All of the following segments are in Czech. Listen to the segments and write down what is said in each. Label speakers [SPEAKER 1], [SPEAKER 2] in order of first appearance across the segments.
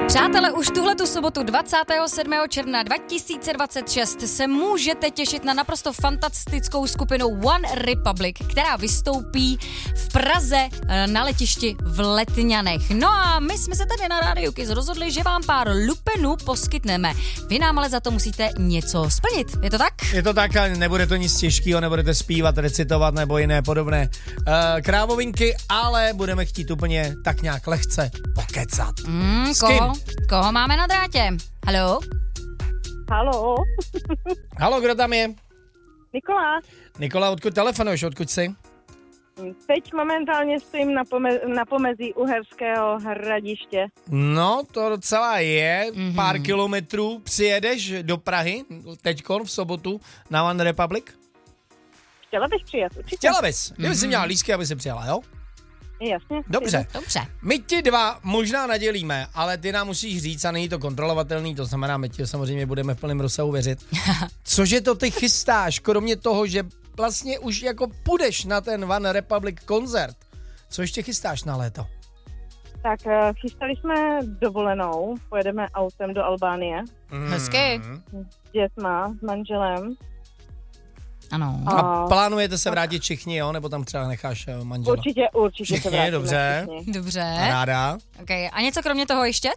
[SPEAKER 1] Přátelé, už tuhletu sobotu 27. června 2026 se můžete těšit na naprosto fantastickou skupinu One Republic, která vystoupí v Praze na letišti v Letňanech. No a my jsme se tady na Rádiu Kiss rozhodli, že vám pár lupenů poskytneme. Vy nám ale za to musíte něco splnit. Je to tak?
[SPEAKER 2] Je to tak, ale nebude to nic těžkého, nebudete zpívat, recitovat nebo jiné podobné krávovinky, ale budeme chtít úplně tak nějak lehce pokecat. S kým?
[SPEAKER 1] Koho máme na drátě? Haló?
[SPEAKER 3] Halo.
[SPEAKER 2] Halo, kdo tam je?
[SPEAKER 3] Nikola.
[SPEAKER 2] Nikola, odkud telefonuješ, odkud jsi?
[SPEAKER 3] Teď momentálně stojím na pomezí Uherského Hradiště.
[SPEAKER 2] No, to docela je. Pár kilometrů. Přijedeš do Prahy teďkon v sobotu na One Republic?
[SPEAKER 3] Chtěla bych přijet, určitě.
[SPEAKER 2] Chtěla bys. Kdyby jsi měla lístky, aby si přijela, jo?
[SPEAKER 3] Jasně.
[SPEAKER 2] Dobře.
[SPEAKER 1] Dobře.
[SPEAKER 2] My ti dva možná nadělíme, ale ty nám musíš říct, a není to kontrolovatelný, to znamená, my ti samozřejmě budeme v plném rozsahu věřit. Cože to ty chystáš, kromě toho, že vlastně už jako půjdeš na ten One Republic koncert. Co ještě chystáš na léto?
[SPEAKER 3] Tak chystali jsme dovolenou, pojedeme autem do Albánie.
[SPEAKER 1] Hezky.
[SPEAKER 3] S dětma, s manželem.
[SPEAKER 1] Ano.
[SPEAKER 2] A plánujete se vrátit všichni, jo? Nebo tam třeba necháš manžela?
[SPEAKER 3] Určitě
[SPEAKER 2] Všichni,
[SPEAKER 3] se vrátíme.
[SPEAKER 2] dobře.
[SPEAKER 3] Všichni.
[SPEAKER 1] Dobře.
[SPEAKER 2] Ráda.
[SPEAKER 1] Okay. A něco kromě toho ještě?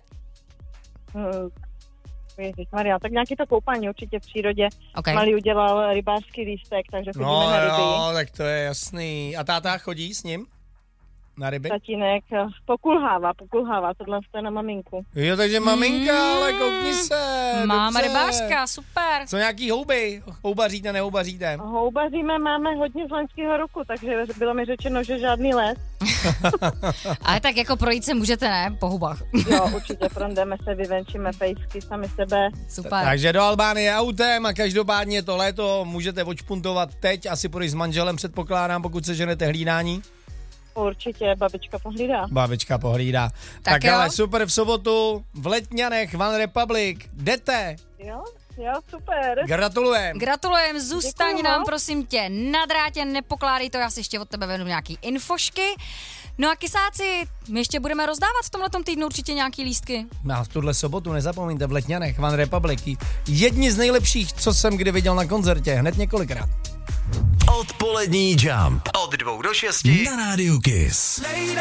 [SPEAKER 3] Ježišmarja, tak nějaký to koupání určitě v přírodě.
[SPEAKER 1] Okay.
[SPEAKER 3] Malý udělal rybářský lístek, takže chodíme
[SPEAKER 2] No
[SPEAKER 3] na ryby.
[SPEAKER 2] jo, tak to je jasný. A táta chodí s ním? Na ryby?
[SPEAKER 3] Tatínek pokulhává, tohle je na maminku.
[SPEAKER 2] Jo, takže maminka, ale koukni se.
[SPEAKER 1] Máma
[SPEAKER 2] dobře.
[SPEAKER 1] rybářka, super.
[SPEAKER 2] Co nějaký houby? Houbaříte, nehoubaříte?
[SPEAKER 3] Houbaříme máme hodně z loňského roku, takže bylo mi řečeno, že žádný les.
[SPEAKER 1] Ale tak jako projít se můžete, ne? Po hubách.
[SPEAKER 3] Jo, určitě projdeme se, vyvenčíme pejsky sami sebe.
[SPEAKER 1] Super.
[SPEAKER 2] Takže do Albánie autem a každopádně to léto můžete odšpuntovat teď, asi půjdeš s manželem, předpokládám, pokud se ženete hlídání.
[SPEAKER 3] Určitě, babička pohlídá.
[SPEAKER 2] Babička pohlídá. Tak ale super, v sobotu v Letňanech One Republic. Jdete?
[SPEAKER 3] Jo, super.
[SPEAKER 2] Gratulujem.
[SPEAKER 1] Zůstaň
[SPEAKER 3] Děkuju.
[SPEAKER 1] nám, prosím tě, na drátě, nepokládej to, já si ještě od tebe venu nějaký infošky. No a kysáci, my ještě budeme rozdávat v tomhletom týdnu určitě nějaký lístky.
[SPEAKER 2] A v tuhle sobotu nezapomeňte v Letňanech One Republic. Jedni z nejlepších, co jsem kdy viděl na koncertě, hned několikrát.
[SPEAKER 4] Odpolední Jump. Od 2 do 6 na Rádiu Kiss.